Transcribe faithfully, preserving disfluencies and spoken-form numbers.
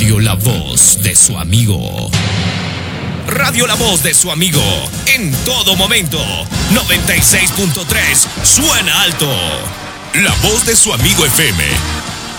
Radio La Voz de su amigo. Radio La Voz de su amigo. En todo momento. noventa y seis punto tres. Suena alto. La Voz de su amigo F M.